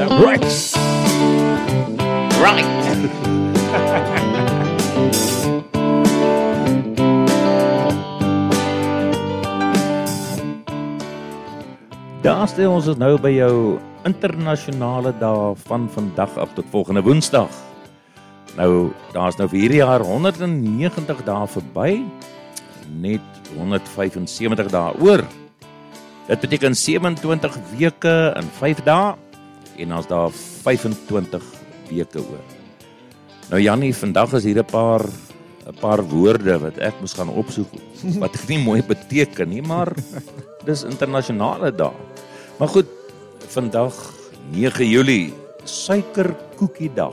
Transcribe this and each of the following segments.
Right. Daar stel ons nou by jou internasionale dag van vandag af tot volgende Woensdag. Nou, daar is nou vir hierdie jaar 190 dae verby, net 175 dae oor. Dit beteken 27 weke in 5 dae en as daar 25 weke oor. Nou Jannie, vandag is hier 'n paar woorde wat ek moes gaan opsoek wat nie mooi beteken nie, maar dis internasionale dag. Maar goed, vandag 9 Julie, suikerkoekiedag.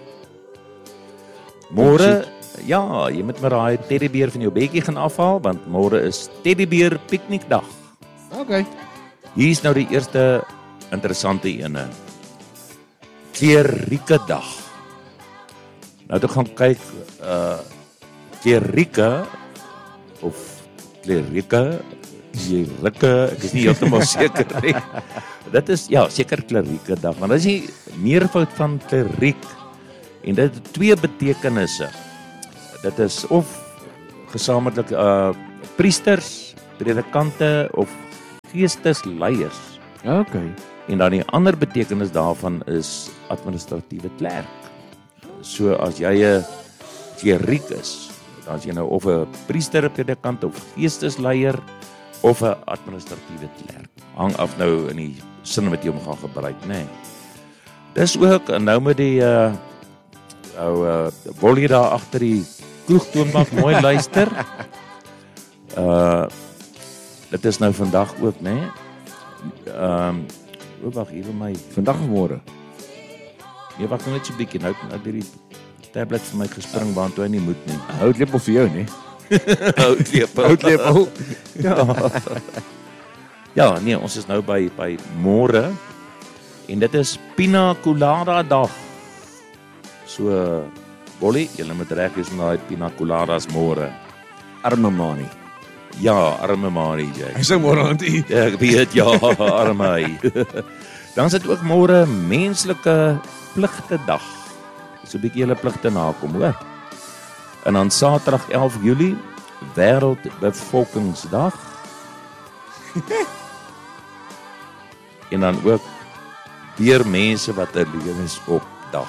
Môre, ja, jy moet maar daai teddybeer van jou bedjie gaan afhaal want môre is teddybeer piknikdag. Okay. Hier is nou die eerste interessante ene. Kleurrieke dag. Nou toe gaan kyk kleurrieke of kleurrieke, ek is nie heeltemal seker nie. Dit is ja, seker kleurrieke dag, want dit is die meervoud van kleurriek en dit het 2 betekenisse. Dit is of gesamentlik priesters, predikante of geestesleiers. Okay. En dan die ander betekenis daarvan is administratiewe klerk. So as jy 'n kleurriek is, dan is jy nou of 'n priester, 'n predikant of geestesleier of 'n administratiewe klerk. Hang af nou in die sin wat jy hom gaan gebruik, nê. Nee. Dis ook nou met die Wollie daar agter die kroegtoonbank mooi luister. Dit is nou vandag ook, nê. Wag, hier by my Vandag of môre? Nee, wag net so 'n bietjie. Nou het hierdie tablet vir my gespring waant toe hy nie moet nie. Houtlepel vir jou, nee. Houtlepel. Ja. Ja, nee, ons is nou by môre en dit is Pina Colada dag. So Bollie, jy moet reg wees met daai Pina Coladas môre. Arme Mani. Ja, arme Mani jy. Hy sê môre aan u. Ja, ek weet ja, arme hy. Dan is dit ook môre menslike pligte dag. So 'n bietjie julle pligte nakom, hoor. En dan Saterdag 11 Julie, Wêreldbevolkingsdag. En dan ook deur mense wat 'n lewensopdag.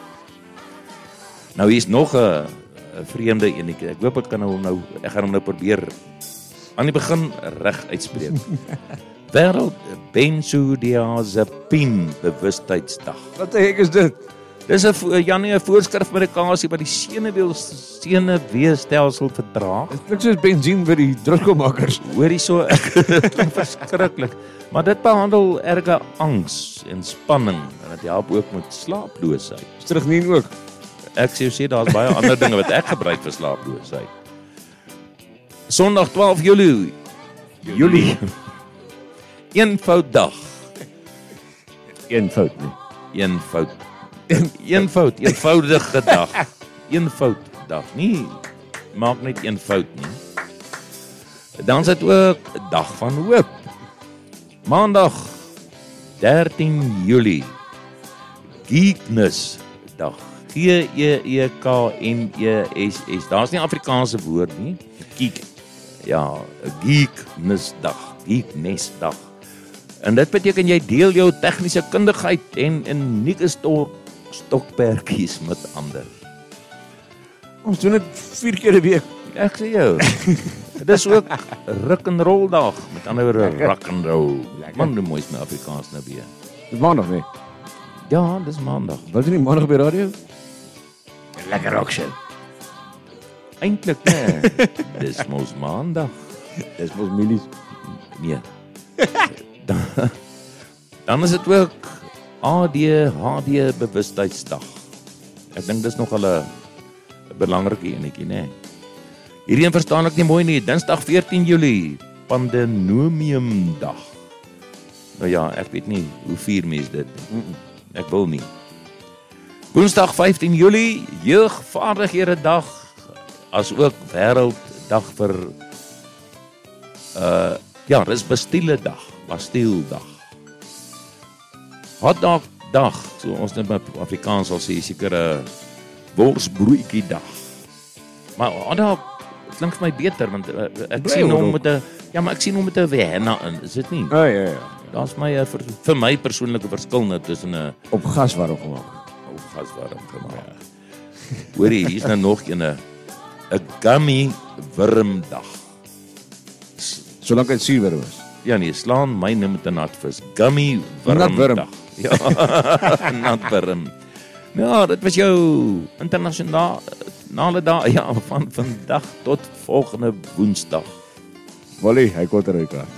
Nou hier's nog 'n vreemde enetjie. Ek hoop ek gaan ek gaan hom nou probeer aan die begin reg uitspreek. Wêreld benzodiazepine bewustheidsdag. Wat die hek is dit? Dis 'n voorskrifmedikasie wat die senuweestelsel vertraag. Dit klink soos benzien vir die drugsmakers. Hoorie so, dit klink verskriklik. Maar dit behandel erge angs en spanning en dit help ook met slaaploosheid. Strygnien ook. Ek sê daar's baie ander dinge wat ek gebruik vir slaaploosheid. Sondag 12 Julie. Eenvouddag. Eenvoud nie. Eenvoudige dag. Eenvouddag. Nie maak net eenvoud nie. Dan is dit ook dag van hoop. Maandag 13 Julie. Geekness dag. Geeknes. Daar's nie 'n Afrikaanse woord nie. Geek. Ja, geeknesdag. Geeknesdag. En dit beteken jy deel jou tegniese kundigheid en unieke stokpertjies met ander. Ons doen dit 4 keer 'n week. Ek sê jou. Dit is ook rock and roll dag. Met ander woorde rock and roll. Man, hoe mooi is my Afrikaans nou weer. Dis maandag nie. Ja, dis maandag. Wat doen jy maandag by radio? Lekker rock show. Eintlik nee. Dis mos maandag. Dis mos milies. Nee. Dan is dit ook ADHD bewustheidsdag. Ek dink dis nog 'n belangrike enetjie, né? Hierdie een verstaan ek nie mooi nie. Dinsdag 14 Julie, Pandenomiumdag. Nou ja, ek weet nie hoe vier mense dit. Ek wil nie. Woensdag 15 Julie, Jeugvaardighede dag, as ook Wêrelddag vir dis Bastille dag. Hotdog dag. So ons net met Afrikaans sal sê seker 'n worsbroodjie dag. Maar daar klink vir my beter want ek sien hom met 'n ek sien hom met 'n Vienna in, is dit nie? Ja. Daar's my vir my persoonlike verskil nou tussen 'n Op gaswarm gemaak. gaswarm gemaak. Hoorie, hier's nou nog 'n gummy wurmdag. Solank dit suiwer was. Ja nee, slaan my nou met 'n natvis. Gummy Natwurm. wurmdag. Ja, natwurm. Ja, dit was jou internasionale dag van vandag tot volgende Woensdag. Wally, hy kon eruit.